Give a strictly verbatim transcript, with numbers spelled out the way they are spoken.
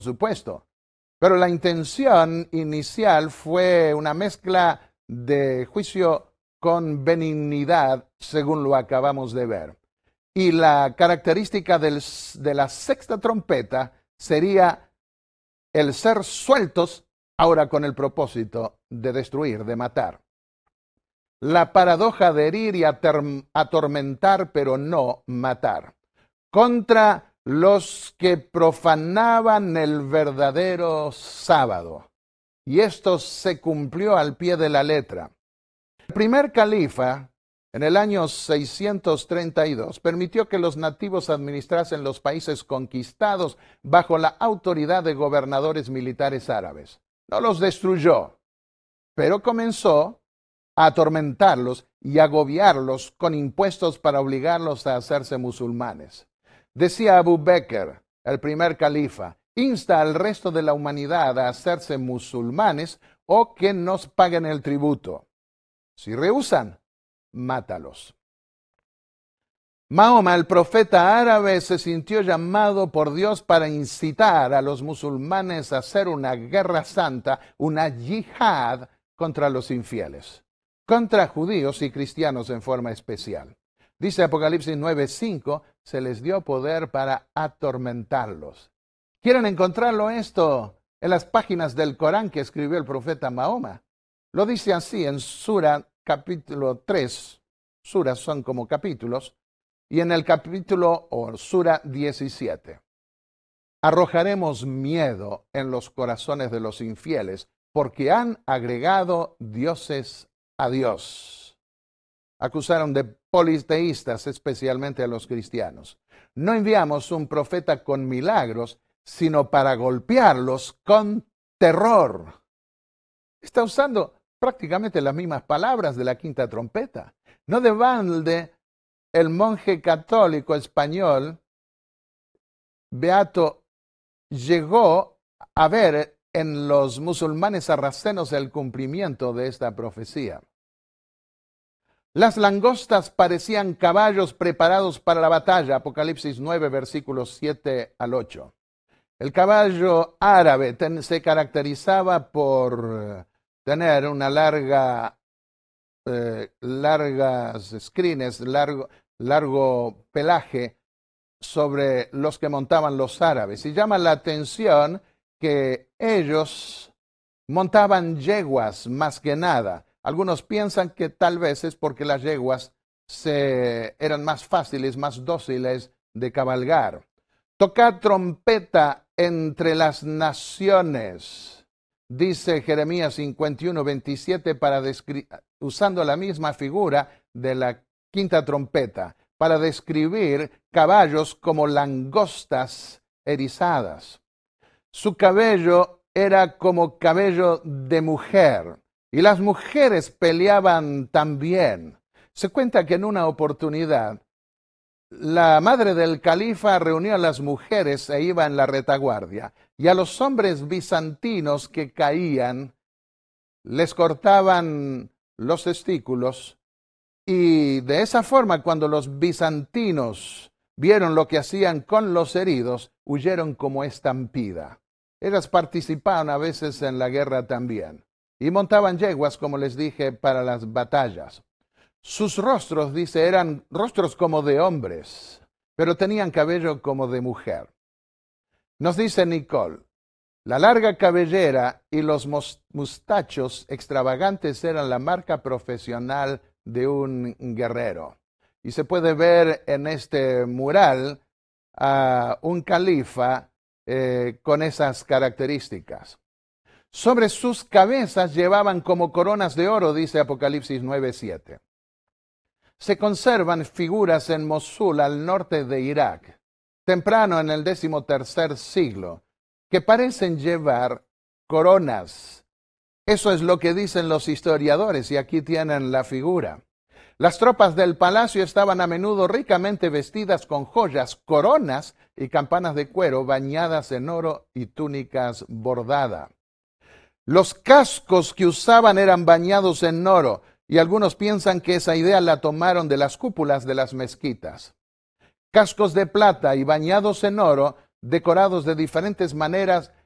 supuesto. Pero la intención inicial fue una mezcla de juicio con benignidad, según lo acabamos de ver. Y la característica del, de la sexta trompeta sería el ser sueltos ahora con el propósito de destruir, de matar. La paradoja de herir y atormentar, pero no matar. Contra los que profanaban el verdadero sábado. Y esto se cumplió al pie de la letra. El primer califa, en el año seiscientos treinta y dos, permitió que los nativos administrasen los países conquistados bajo la autoridad de gobernadores militares árabes. No los destruyó, pero comenzó a atormentarlos y agobiarlos con impuestos para obligarlos a hacerse musulmanes. Decía Abu Bakr, el primer califa, insta al resto de la humanidad a hacerse musulmanes o que nos paguen el tributo. Si rehúsan, mátalos. Mahoma, el profeta árabe, se sintió llamado por Dios para incitar a los musulmanes a hacer una guerra santa, una yihad contra los infieles, contra judíos y cristianos en forma especial. Dice Apocalipsis nueve cinco, se les dio poder para atormentarlos. ¿Quieren encontrarlo esto en las páginas del Corán que escribió el profeta Mahoma? Lo dice así en Sura capítulo tres, suras son como capítulos, y en el capítulo o Sura diecisiete. Arrojaremos miedo en los corazones de los infieles, porque han agregado dioses a Dios. Acusaron de politeístas, especialmente a los cristianos. No enviamos un profeta con milagros, sino para golpearlos con terror. Está usando prácticamente las mismas palabras de la quinta trompeta. No de balde, el monje católico español, Beato, llegó a ver en los musulmanes sarracenos el cumplimiento de esta profecía. Las langostas parecían caballos preparados para la batalla, Apocalipsis nueve, versículos siete al ocho. El caballo árabe ten, se caracterizaba por tener una larga, eh, largas crines, largo, largo pelaje sobre los que montaban los árabes. Y llama la atención que ellos montaban yeguas más que nada. Algunos piensan que tal vez es porque las yeguas se, eran más fáciles, más dóciles de cabalgar. Tocad trompeta entre las naciones, dice Jeremías cincuenta y uno, veintisiete, para usando la misma figura de la quinta trompeta, para describir caballos como langostas erizadas. Su cabello era como cabello de mujer. Y las mujeres peleaban también. Se cuenta que en una oportunidad, la madre del califa reunió a las mujeres e iba en la retaguardia. Y a los hombres bizantinos que caían, les cortaban los testículos. Y de esa forma, cuando los bizantinos vieron lo que hacían con los heridos, huyeron como estampida. Ellas participaban a veces en la guerra también. Y montaban yeguas, como les dije, para las batallas. Sus rostros, dice, eran rostros como de hombres, pero tenían cabello como de mujer. Nos dice Nicole, la larga cabellera y los mustachos extravagantes eran la marca profesional de un guerrero. Y se puede ver en este mural a un califa eh, con esas características. Sobre sus cabezas llevaban como coronas de oro, dice Apocalipsis nueve siete. Se conservan figuras en Mosul, al norte de Irak, temprano en el décimo tercer siglo, que parecen llevar coronas. Eso es lo que dicen los historiadores, y aquí tienen la figura. Las tropas del palacio estaban a menudo ricamente vestidas con joyas, coronas y campanas de cuero bañadas en oro y túnicas bordadas. Los cascos que usaban eran bañados en oro, y algunos piensan que esa idea la tomaron de las cúpulas de las mezquitas. Cascos de plata y bañados en oro decorados de diferentes maneras